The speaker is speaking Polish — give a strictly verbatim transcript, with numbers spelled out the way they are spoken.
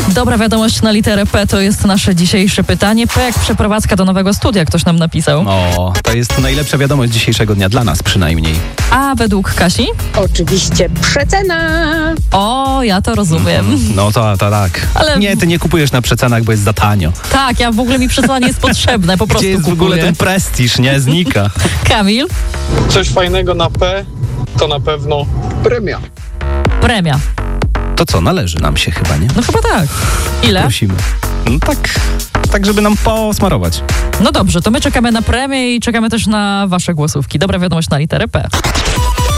Dobra wiadomość na literę P to jest nasze dzisiejsze pytanie. P jak przeprowadzka do nowego studia, ktoś nam napisał. O, to jest najlepsza wiadomość dzisiejszego dnia, dla nas przynajmniej. A według Kasi? Oczywiście przecena. O, ja to rozumiem. No to, to tak. Ale- Nie, ty nie kupujesz na przecenach, bo jest za tanio. Tak, ja w ogóle mi przesłanie jest potrzebne, po prostu Gdzie jest w kupuję. ogóle ten prestiż, nie? Znika. Kamil? Coś fajnego na P to na pewno premia. Premia. To co, należy nam się chyba, nie? No chyba tak. Ile? Prosimy. No tak, tak żeby nam posmarować. No dobrze, to my czekamy na premię i czekamy też na wasze głosówki. Dobra wiadomość na literę P.